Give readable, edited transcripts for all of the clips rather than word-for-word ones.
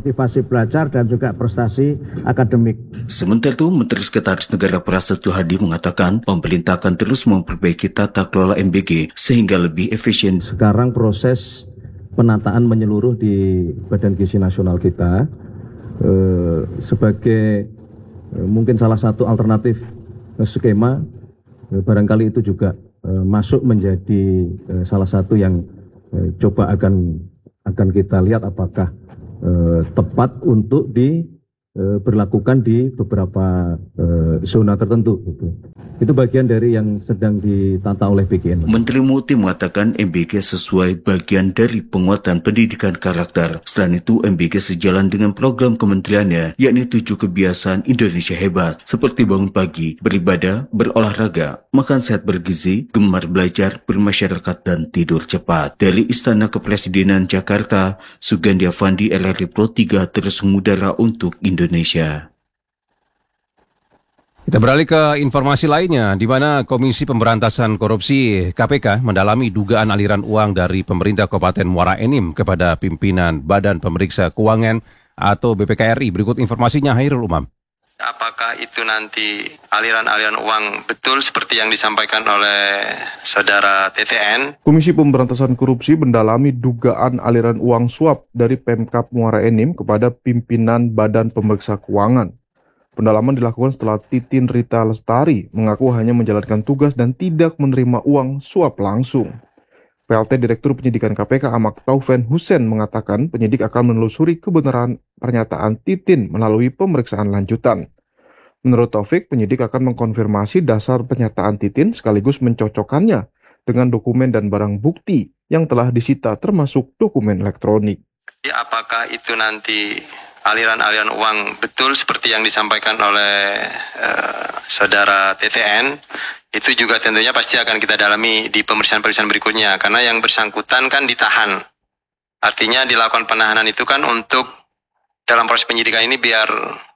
motivasi belajar dan juga prestasi akademik. Sementara itu, Menteri Sekretaris Negara Prasetyo Hadi mengatakan pemerintah akan terus memperbaiki tata kelola MBG sehingga lebih efisien. Sekarang proses penataan menyeluruh di Badan Gizi Nasional kita sebagai mungkin salah satu alternatif skema, barangkali itu juga masuk menjadi salah satu yang coba akan kita lihat apakah tepat untuk diberlakukan di beberapa zona tertentu. Itu bagian dari yang sedang ditata oleh BGN. Menteri Muti mengatakan MBG sesuai bagian dari penguatan pendidikan karakter. Selain itu, MBG sejalan dengan program kementeriannya, yakni 7 kebiasaan Indonesia hebat, seperti bangun pagi, beribadah, berolahraga, makan sehat bergizi, gemar belajar, bermasyarakat, dan tidur cepat. Dari Istana Kepresidenan Jakarta, Sugandi Avandi, RRI Pro 3 terus mengudara untuk Indonesia. Kita beralih ke informasi lainnya, di mana Komisi Pemberantasan Korupsi KPK mendalami dugaan aliran uang dari pemerintah Kabupaten Muara Enim kepada pimpinan Badan Pemeriksa Keuangan atau BPKRI. Berikut informasinya, Hairul Umam. Apakah itu nanti aliran-aliran uang betul seperti yang disampaikan oleh Saudara TTN? Komisi Pemberantasan Korupsi mendalami dugaan aliran uang suap dari Pemkab Muara Enim kepada pimpinan Badan Pemeriksa Keuangan. Pendalaman dilakukan setelah Titin Rita Lestari mengaku hanya menjalankan tugas dan tidak menerima uang suap langsung. PLT Direktur Penyidikan KPK Ahmad Taufen Hussein mengatakan penyidik akan menelusuri kebenaran pernyataan Titin melalui pemeriksaan lanjutan. Menurut Taufik, penyidik akan mengkonfirmasi dasar pernyataan Titin sekaligus mencocokkannya dengan dokumen dan barang bukti yang telah disita termasuk dokumen elektronik. Apakah itu nanti aliran-aliran uang betul seperti yang disampaikan oleh Saudara TTN, itu juga tentunya pasti akan kita dalami di pemeriksaan-pemeriksaan berikutnya, karena yang bersangkutan kan ditahan. Artinya dilakukan penahanan itu kan untuk dalam proses penyidikan ini biar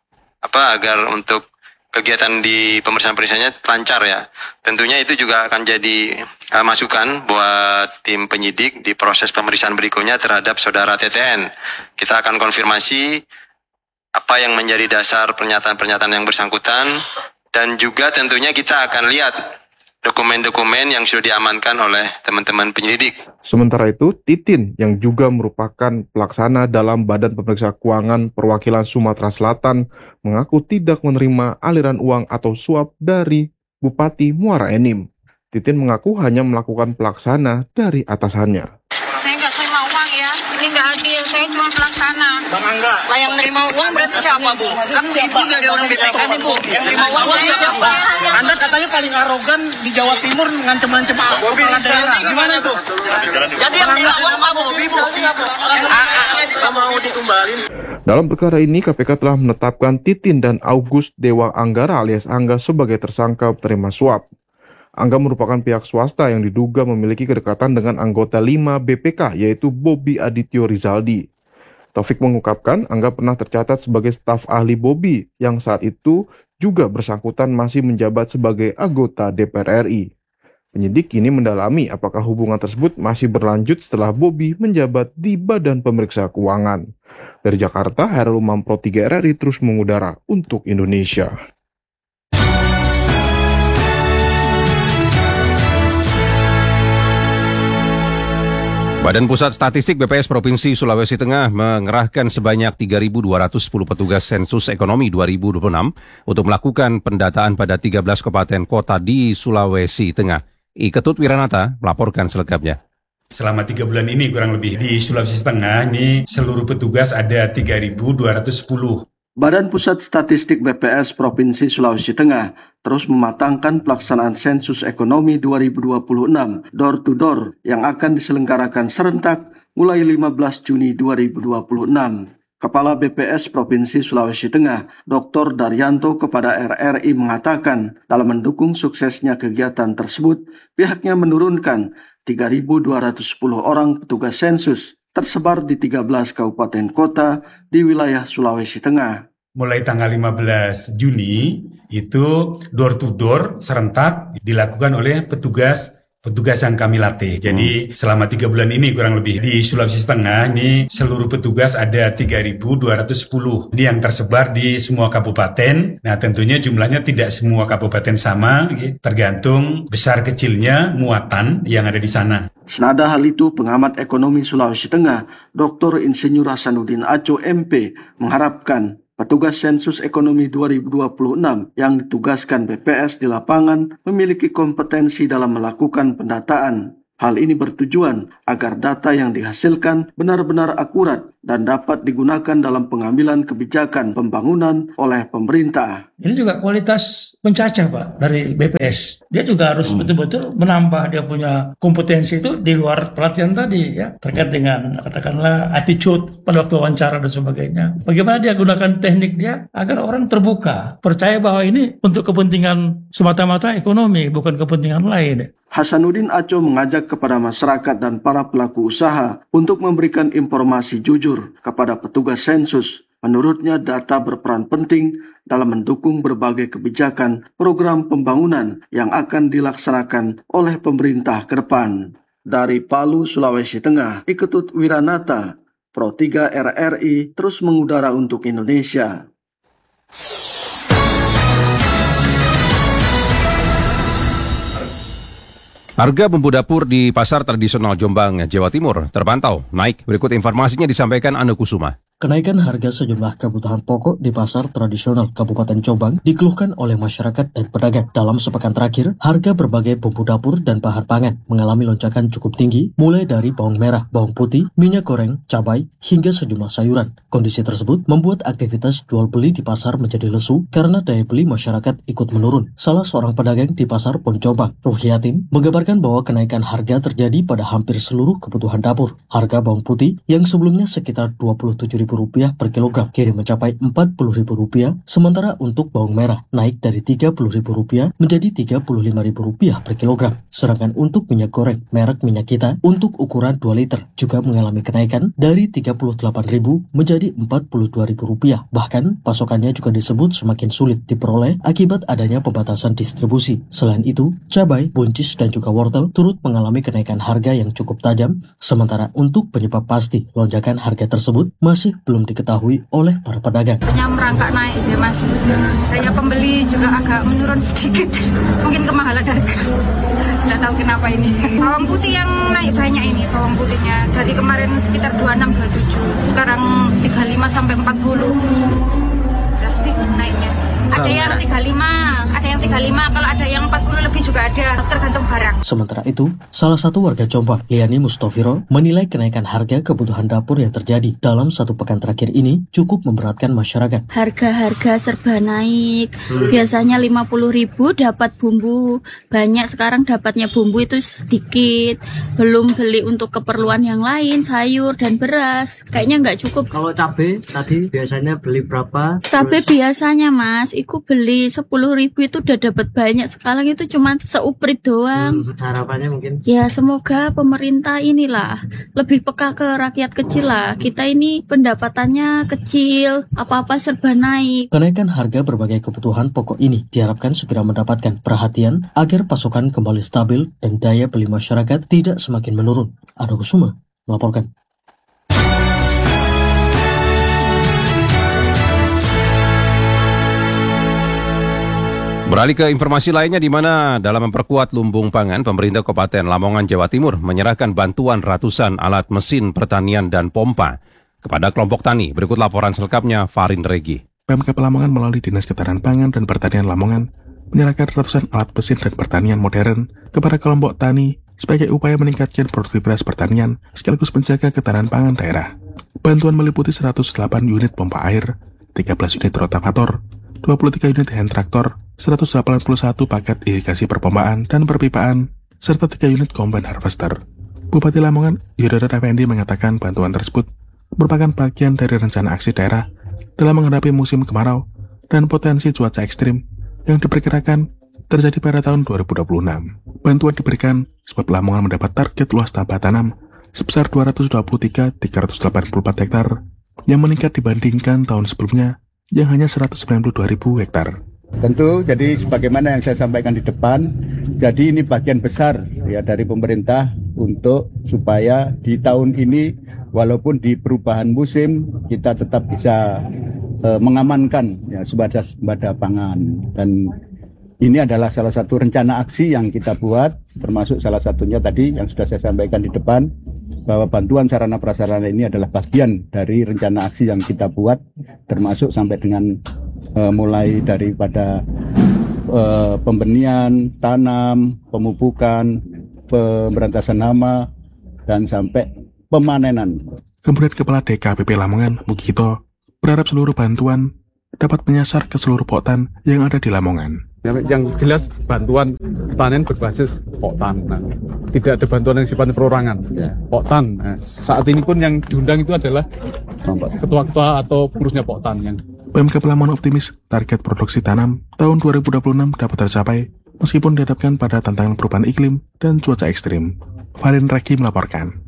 agar untuk kegiatan di pemeriksaan-pemeriksaannya lancar ya. Tentunya itu juga akan jadi masukan buat tim penyidik di proses pemeriksaan berikutnya terhadap Saudara TTN. Kita akan konfirmasi apa yang menjadi dasar pernyataan-pernyataan yang bersangkutan, dan juga tentunya kita akan lihat dokumen-dokumen yang sudah diamankan oleh teman-teman penyelidik. Sementara itu, Titin yang juga merupakan pelaksana dalam Badan Pemeriksa Keuangan Perwakilan Sumatera Selatan mengaku tidak menerima aliran uang atau suap dari Bupati Muara Enim. Titin mengaku hanya melakukan pelaksana dari atasannya. Saya nggak terima uang ya, ini nggak adil, saya cuma pelaksana. Bang Angga, Lah yang nerima uang berarti siapa, Bu? Kan Ibu dari orang BPK nih, Bu. Yang nerima uang siapa? Anda katanya paling arogan di Jawa Timur ngancem-ngancem kepala daerah. Gimana, Bu? Jadi yang nerima uang apa, Bu? Ibu. Nggak mau ditumbalin. Dalam perkara ini, KPK telah menetapkan Titin dan August Dewa Anggara alias Angga sebagai tersangka penerima suap. Angga merupakan pihak swasta yang diduga memiliki kedekatan dengan anggota 5 BPK, yaitu Bobi Adityo Rizaldi. Taufik mengungkapkan Angga pernah tercatat sebagai staf ahli Bobi yang saat itu juga bersangkutan masih menjabat sebagai anggota DPR RI. Penyidik kini mendalami apakah hubungan tersebut masih berlanjut setelah Bobi menjabat di Badan Pemeriksa Keuangan. Dari Jakarta, Hairul Umam Pro 3 RRI terus mengudara untuk Indonesia. Badan Pusat Statistik BPS Provinsi Sulawesi Tengah mengerahkan sebanyak 3.210 petugas sensus ekonomi 2026 untuk melakukan pendataan pada 13 kabupaten kota di Sulawesi Tengah. Ketut Wiranata melaporkan selengkapnya. Selama 3 bulan ini kurang lebih di Sulawesi Tengah ini seluruh petugas ada 3.210. Badan Pusat Statistik BPS Provinsi Sulawesi Tengah terus mematangkan pelaksanaan sensus ekonomi 2026 door to door yang akan diselenggarakan serentak mulai 15 Juni 2026. Kepala BPS Provinsi Sulawesi Tengah, Dr. Daryanto kepada RRI mengatakan dalam mendukung suksesnya kegiatan tersebut, pihaknya menurunkan 3.210 orang petugas sensus tersebar di 13 kabupaten kota di wilayah Sulawesi Tengah. Mulai tanggal 15 Juni itu door to door serentak dilakukan oleh petugas petugas yang kami latih. Jadi selama 3 bulan ini kurang lebih di Sulawesi Tengah ini seluruh petugas ada 3.210. Ini yang tersebar di semua kabupaten. Nah tentunya jumlahnya tidak semua kabupaten sama, tergantung besar kecilnya muatan yang ada di sana. Senada hal itu, pengamat ekonomi Sulawesi Tengah, Dr. Insinyur Hasanuddin Aco MP, mengharapkan petugas sensus ekonomi 2026 yang ditugaskan BPS di lapangan memiliki kompetensi dalam melakukan pendataan. Hal ini bertujuan agar data yang dihasilkan benar-benar akurat dan dapat digunakan dalam pengambilan kebijakan pembangunan oleh pemerintah. Ini juga kualitas pencacah, Pak, dari BPS. Dia juga harus betul-betul menambah dia punya kompetensi itu di luar pelatihan tadi, ya, terkait dengan katakanlah attitude pada waktu wawancara dan sebagainya. Bagaimana dia gunakan teknik dia agar orang terbuka, percaya bahwa ini untuk kepentingan semata-mata ekonomi, bukan kepentingan lain. Hasanuddin Aco mengajak kepada masyarakat dan para pelaku usaha untuk memberikan informasi jujur kepada petugas sensus. Menurutnya, data berperan penting dalam mendukung berbagai kebijakan program pembangunan yang akan dilaksanakan oleh pemerintah ke depan. Dari Palu, Sulawesi Tengah, Iketut Wiranata, Pro 3 RRI terus mengudara untuk Indonesia. Harga bumbu dapur di pasar tradisional Jombang, Jawa Timur terpantau naik. Berikut informasinya disampaikan Anu Kusuma. Kenaikan harga sejumlah kebutuhan pokok di pasar tradisional Kabupaten Jombang dikeluhkan oleh masyarakat dan pedagang. Dalam sepekan terakhir, harga berbagai bumbu dapur dan bahan pangan mengalami lonjakan cukup tinggi, mulai dari bawang merah, bawang putih, minyak goreng, cabai, hingga sejumlah sayuran. Kondisi tersebut membuat aktivitas jual beli di pasar menjadi lesu karena daya beli masyarakat ikut menurun. Salah seorang pedagang di pasar Pon Jombang, Ruhiatin, menggambarkan bahwa kenaikan harga terjadi pada hampir seluruh kebutuhan dapur. Harga bawang putih yang sebelumnya sekitar Rp27.000 per kilogram kini mencapai Rp40.000, sementara untuk bawang merah naik dari Rp30.000 menjadi Rp35.000 per kilogram. Sedangkan untuk minyak goreng merek minyak kita untuk ukuran 2 liter juga mengalami kenaikan dari Rp38.000 menjadi Rp42.000. Bahkan pasokannya juga disebut semakin sulit diperoleh akibat adanya pembatasan distribusi. Selain itu, cabai, buncis dan juga wortel turut mengalami kenaikan harga yang cukup tajam, sementara untuk penyebab pasti lonjakan harga tersebut masih belum diketahui oleh para pedagang. Merangkak naik ya Mas. Saya pembeli juga agak menurun sedikit. Mungkin kemahalan harga. Tidak tahu kenapa ini. Bawang putih yang naik banyak ini, bawang putihnya dari kemarin sekitar 26-27, sekarang 35 sampai 40. Drastis naiknya. Ada yang 35, kalau ada yang 40 lebih juga ada, tergantung barang. Sementara itu, salah satu warga Jombang, Liani Mustofiro, menilai kenaikan harga kebutuhan dapur yang terjadi dalam 1 pekan terakhir ini cukup memberatkan masyarakat. Harga-harga serba naik, biasanya 50.000 dapat bumbu, banyak sekarang dapatnya bumbu itu sedikit, belum beli untuk keperluan yang lain, sayur dan beras, kayaknya nggak cukup. Kalau cabai tadi biasanya beli berapa? Cabai biasanya Mas, aku beli 10.000 itu udah dapat banyak, sekarang itu cuma seuprit doang. Harapannya mungkin? Ya semoga pemerintah inilah lebih peka ke rakyat kecil lah. Kita ini pendapatannya kecil, apa-apa serba naik. Kenaikan harga berbagai kebutuhan pokok ini diharapkan segera mendapatkan perhatian agar pasokan kembali stabil dan daya beli masyarakat tidak semakin menurun. Anu Kusuma melaporkan. Beralih ke informasi lainnya di mana dalam memperkuat lumbung pangan, pemerintah Kabupaten Lamongan, Jawa Timur menyerahkan bantuan ratusan alat mesin pertanian dan pompa kepada kelompok tani. Berikut laporan selengkapnya Farin Regi. Pemkab Lamongan melalui Dinas Ketahanan Pangan dan Pertanian Lamongan menyerahkan ratusan alat mesin dan pertanian modern kepada kelompok tani sebagai upaya meningkatkan produktivitas pertanian sekaligus menjaga ketahanan pangan daerah. Bantuan meliputi 108 unit pompa air, 13 unit rotavator, 23 unit hand traktor, 181 paket irigasi perpompaan dan perpipaan, serta 3 unit combine harvester. Bupati Lamongan, Yudhoyono Effendi mengatakan bantuan tersebut merupakan bagian dari rencana aksi daerah dalam menghadapi musim kemarau dan potensi cuaca ekstrim yang diperkirakan terjadi pada tahun 2026. Bantuan diberikan sebab Lamongan mendapat target luas tambah tanam sebesar 223.384 hektar yang meningkat dibandingkan tahun sebelumnya yang hanya 192.000 hektar. Tentu, jadi sebagaimana yang saya sampaikan di depan, jadi ini bagian besar ya dari pemerintah untuk supaya di tahun ini walaupun di perubahan musim kita tetap bisa mengamankan ya sembada pangan, dan ini adalah salah satu rencana aksi yang kita buat, termasuk salah satunya tadi yang sudah saya sampaikan di depan bahwa bantuan sarana prasarana ini adalah bagian dari rencana aksi yang kita buat, termasuk sampai dengan mulai daripada pembenihan, tanam, pemupukan, pemberantasan hama, dan sampai pemanenan. Kemudian Kepala DKPP Lamongan, Mugito, berharap seluruh bantuan dapat menyasar ke seluruh poktan yang ada di Lamongan. Yang jelas bantuan pertanian berbasis poktan. Nah, tidak ada bantuan yang sifatnya perorangan. Poktan. Nah, saat ini pun yang diundang itu adalah ketua-ketua atau pengurusnya poktan. PMK Lamongan optimis target produksi tanam tahun 2026 dapat tercapai meskipun dihadapkan pada tantangan perubahan iklim dan cuaca ekstrim. Farin Raki melaporkan.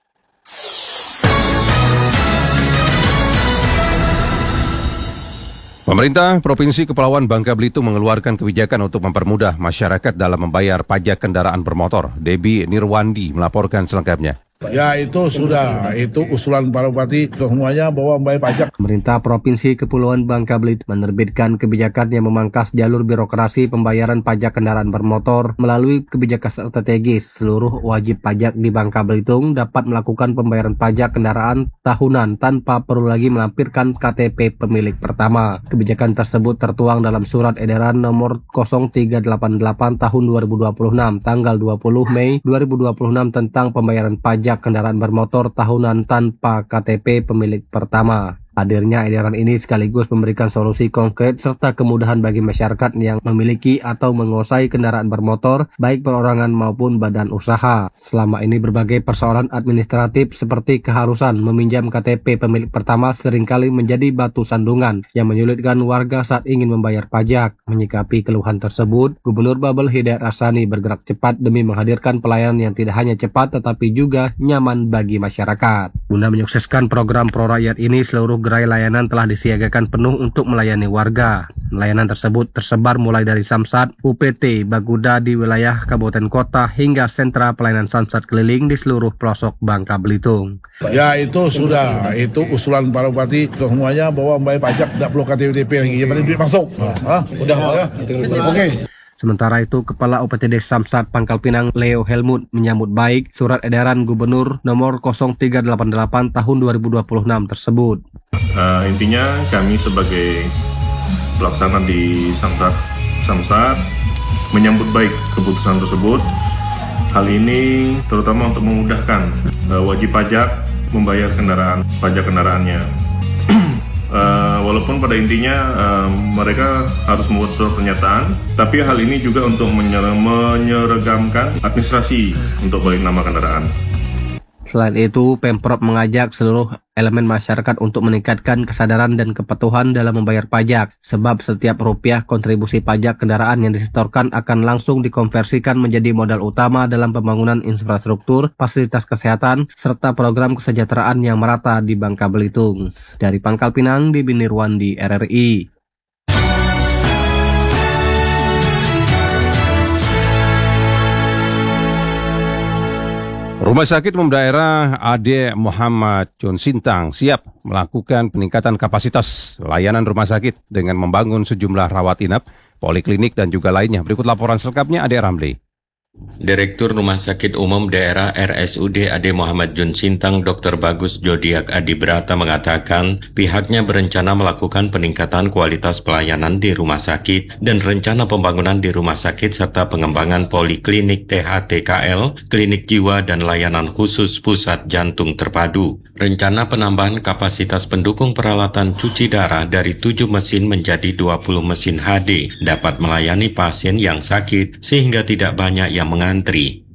Pemerintah Provinsi Kepulauan Bangka Belitung mengeluarkan kebijakan untuk mempermudah masyarakat dalam membayar pajak kendaraan bermotor. Debbie Nirwandi melaporkan selengkapnya. Ya itu sudah, itu usulan para bupati semuanya bahwa membayar pajak. Pemerintah Provinsi Kepulauan Bangka Belitung menerbitkan kebijakan yang memangkas jalur birokrasi pembayaran pajak kendaraan bermotor melalui kebijakan strategis. Seluruh wajib pajak di Bangka Belitung dapat melakukan pembayaran pajak kendaraan tahunan tanpa perlu lagi melampirkan KTP pemilik pertama. Kebijakan tersebut tertuang dalam Surat Edaran Nomor 0388 Tahun 2026 tanggal 20 Mei 2026 tentang pembayaran pajak kendaraan bermotor tahunan tanpa KTP pemilik pertama. Hadirnya edaran ini sekaligus memberikan solusi konkret serta kemudahan bagi masyarakat yang memiliki atau menguasai kendaraan bermotor, baik perorangan maupun badan usaha. Selama ini berbagai persoalan administratif seperti keharusan meminjam KTP pemilik pertama seringkali menjadi batu sandungan yang menyulitkan warga saat ingin membayar pajak. Menyikapi keluhan tersebut, Gubernur Babel Hidayat Hassani bergerak cepat demi menghadirkan pelayanan yang tidak hanya cepat tetapi juga nyaman bagi masyarakat. Guna menyukseskan program Pro Rakyat ini, seluruh gerai layanan telah disiagakan penuh untuk melayani warga. Layanan tersebut tersebar mulai dari Samsat, UPT, Baguda di wilayah kabupaten kota hingga sentra pelayanan Samsat keliling di seluruh pelosok Bangka Belitung. Ya itu sudah, itu usulan para bupati semuanya bahwa membayar pajak tidak perlu KTP lagi, yang penting duit masuk. Udah ya. Oke. Sementara itu, Kepala UPTD Samsat Pangkal Pinang Leo Helmut menyambut baik Surat Edaran Gubernur Nomor 0388 Tahun 2026 tersebut. Intinya kami sebagai pelaksana di Samsat menyambut baik keputusan tersebut. Hal ini terutama untuk memudahkan wajib pajak membayar pajak kendaraannya. Walaupun pada intinya mereka harus membuat surat pernyataan, tapi hal ini juga untuk menyeragamkan administrasi untuk balik nama kendaraan. Selain itu, Pemprov mengajak seluruh elemen masyarakat untuk meningkatkan kesadaran dan kepatuhan dalam membayar pajak, sebab setiap rupiah kontribusi pajak kendaraan yang disetorkan akan langsung dikonversikan menjadi modal utama dalam pembangunan infrastruktur, fasilitas kesehatan, serta program kesejahteraan yang merata di Bangka Belitung. Dari Pangkal Pinang, Debbie Nirwandi, RRI. Rumah Sakit Umum Daerah AD Muhammad John Sintang siap melakukan peningkatan kapasitas layanan rumah sakit dengan membangun sejumlah rawat inap, poliklinik, dan juga lainnya. Berikut laporan selengkapnya Ade Ramli. Direktur Rumah Sakit Umum Daerah RSUD AD Muhammad John Sintang Dr. Bagus Jodiak Adibrata mengatakan pihaknya berencana melakukan peningkatan kualitas pelayanan di rumah sakit dan rencana pembangunan di rumah sakit serta pengembangan poliklinik THTKL, klinik jiwa dan layanan khusus pusat jantung terpadu. Rencana penambahan kapasitas pendukung peralatan cuci darah dari 7 mesin menjadi 20 mesin HD dapat melayani pasien yang sakit sehingga tidak banyak yang mengantri.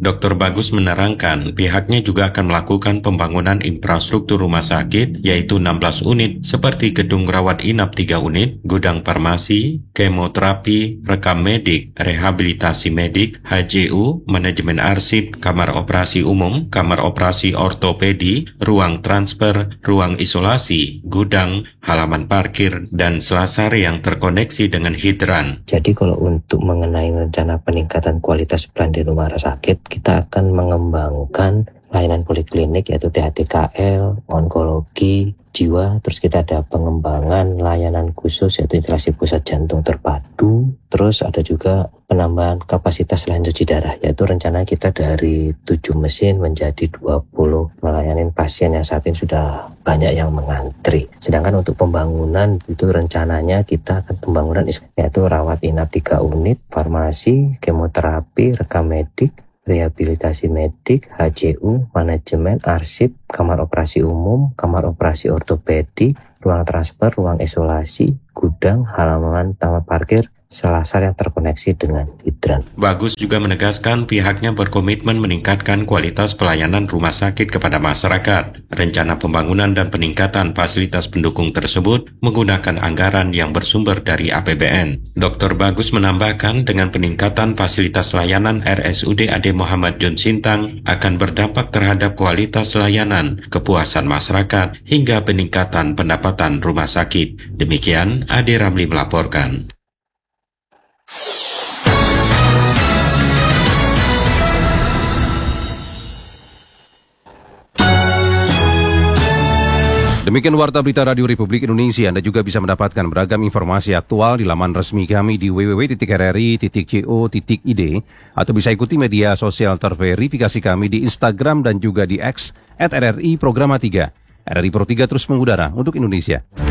Dr. Bagus menerangkan pihaknya juga akan melakukan pembangunan infrastruktur rumah sakit, yaitu 16 unit seperti gedung rawat inap 3 unit, gudang farmasi, kemoterapi, rekam medik, rehabilitasi medik, HJU, manajemen arsip, kamar operasi umum, kamar operasi ortopedi, ruang transfer, ruang isolasi, gudang, halaman parkir, dan selasar yang terkoneksi dengan hidran. Jadi kalau untuk mengenai rencana peningkatan kualitas pelayanan di rumah sakit, kita akan mengembangkan layanan poliklinik yaitu THTKL, onkologi, jiwa, terus kita ada pengembangan layanan khusus yaitu instalasi pusat jantung terpadu, terus ada juga penambahan kapasitas layanan cuci darah, yaitu rencana kita dari 7 mesin menjadi 20 melayani pasien yang saat ini sudah banyak yang mengantri. Sedangkan untuk pembangunan itu rencananya kita akan pembangunan yaitu rawat inap 3 unit, farmasi, kemoterapi, rekam medik, rehabilitasi medik, HJU, manajemen arsip, kamar operasi umum, kamar operasi ortopedi, ruang transfer, ruang isolasi, gudang, halaman taman parkir, selasar yang terkoneksi dengan hidran. Bagus juga menegaskan pihaknya berkomitmen meningkatkan kualitas pelayanan rumah sakit kepada masyarakat. Rencana pembangunan dan peningkatan fasilitas pendukung tersebut menggunakan anggaran yang bersumber dari APBN. Dr. Bagus menambahkan dengan peningkatan fasilitas layanan RSUD Ade Muhammad Jun Sintang akan berdampak terhadap kualitas layanan, kepuasan masyarakat, hingga peningkatan pendapatan rumah sakit. Demikian Ade Ramli melaporkan. Demikian Warta Berita Radio Republik Indonesia. Anda juga bisa mendapatkan beragam informasi aktual di laman resmi kami di www.rri.co.id atau bisa ikuti media sosial terverifikasi kami di Instagram dan juga di X @RRI Programa 3. RRI Pro 3 terus mengudara untuk Indonesia.